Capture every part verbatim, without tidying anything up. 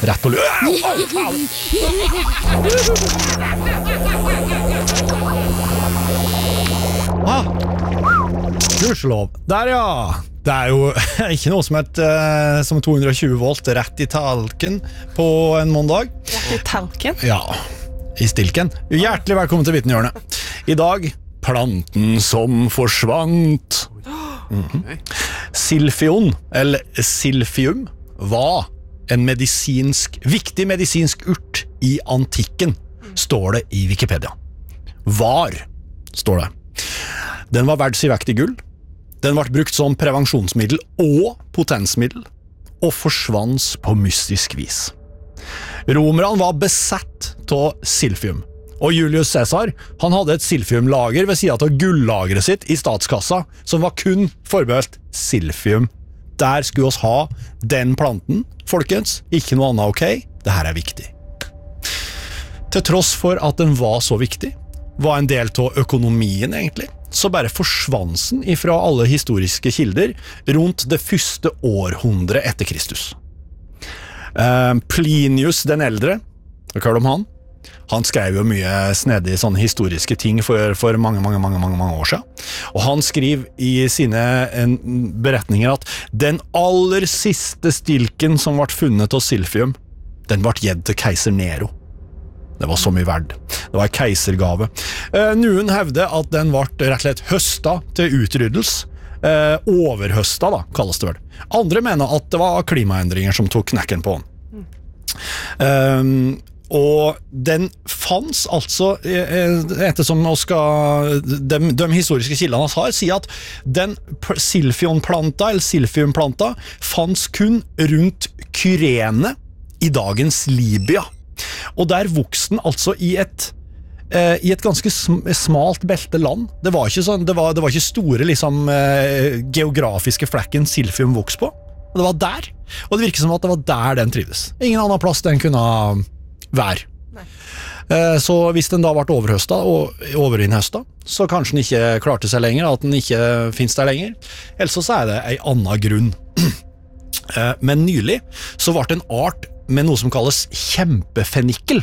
Rett på lua. Ah, Gudslov. Der ja. Det er jo ikke noe som, et, uh, som to hundre og tjue volt rett i talken på en måndag. Rett i talken? Ja, i stilken. Hjertelig velkommen til Vitenhjørnet. I dag, planten som forsvant. Mm-hmm. Silfion, eller silfium, var en medisinsk, viktig medisinsk urt i antikken, står det i Wikipedia. Var, står det. Den var verdt si vekt i gull. Den ble brukt som prevensjonsmiddel og potensmiddel, og forsvant på mystisk vis. Romerne var besatt av silfium, og Julius Caesar, han hadde et silfiumlager ved siden av gullageret sitt i statskassa, som var kun forbeholdt silfium. Der skulle oss ha den planten, folkens, ikke noe annet, ok? Dette er viktig. Til tross for at den var så viktig, var en del av økonomien egentlig, så bare forsvant den ifra alle historiske kilder rundt det første århundre etter Kristus. Uh, Plinius den eldre, hva kaller de han? Han skrev jo mye snedig sånne historiske ting for, for mange, mange, mange, mange, mange år siden. Og han skriver i sine en, beretninger at den aller siste stilken som ble funnet av silfium, den ble gitt til keiser Nero. Det var så mye verd. Det var en keisergave. Eh, noen hevder at den ble rett og slett høsta til utryddelse. Eh, overhøsta da, kalles det vel. Andre mener at det var klimaendringer som tok knekken på den. Eh, og den fanns altså, eh, ettersom vi skal, de, de historiske kildene har, sier at den silfionplanta, eller silfiumplanta, fanns kun rundt Kyrene i dagens Libya. Og der vokste den altså i et, eh, i et ganske smalt belte land. Det var ikke, sånn, det var, det var ikke store liksom, eh, geografiske flekken silfium vokste på. Og det var der. Og det virker som at det var der den trivdes. Ingen annen plass den kunne være. Eh, så hvis den da ble overhøsta og overinnhøsta, så kanskje den ikke klarte seg lenger, at den ikke finnes der lenger. Ellers så er det en annen grunn. eh, men nylig så ble det en art med noe som kalles kjempefenikkel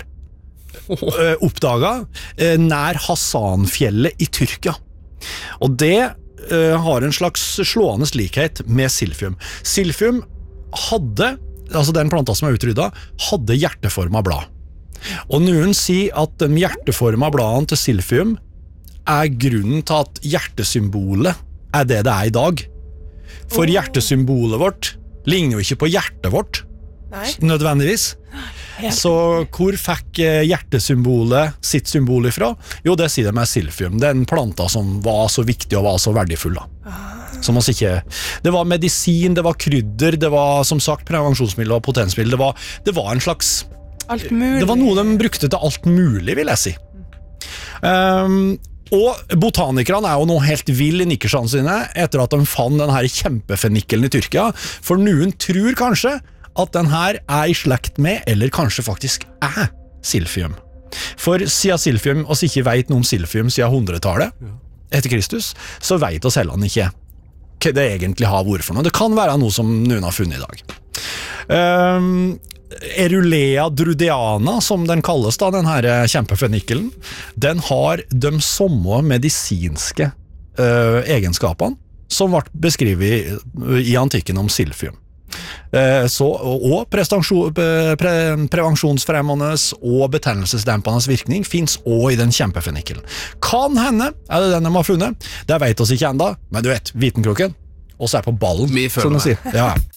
uh, oppdaget uh, nær Hassanfjellet i Tyrkia. Og det uh, har en slags slående likhet med silfium. Silfium hadde, altså den planta som er utryddet, hadde hjerteforma blad. Og noen sier at de hjerteforma bladene til silfium er grunnen til at hjertesymbolet er det det er i dag. For hjertesymbolet vårt ligner jo ikke på hjertet vårt, Nei. Nødvendigvis. Så hvor fikk hjertesymbolet sitt symbol ifra? Jo, det sier det med silfium. Den planta som var så viktig og var så verdifull. Som oss ikke... Det var medisin, det var krydder, det var som sagt prevensjonsmiddel og potensmiddel. Det var, det var en slags... Alt mulig. Det var noe de brukte til alt mulig, vil jeg si. Um, og botanikerne er jo nå helt vill i nikkersene sine etter at de fant denne kjempefenikkelen i Tyrkia. For noen tror kanskje at den her er i slekt med, eller kanskje faktisk er silfium. For siden silfium, oss ikke vet noe om silfium siden hundretallet etter Kristus, så vet oss heller ikke hva det egentlig har vært for noe. Det kan være noe som noen har funnet i dag. Um, Erulea drudeana, som den kalles da, den her kjempefenikkelen, den har de samme medisinske uh, egenskapene som ble beskrevet i, i antikken om silfium. Så, og pre, prevensjonsfremmende og betennelsesdempende virkning finnes også i den kjempefenikkelen. Kan hende er det den de har funnet. Det vet oss ikke enda, men du vet, vitenkroken, og så er på ballen, Vi som de sier. Ja.